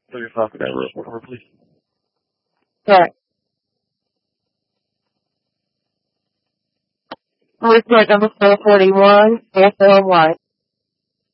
35 for that report number, please. Correct. Report number 441, FLY.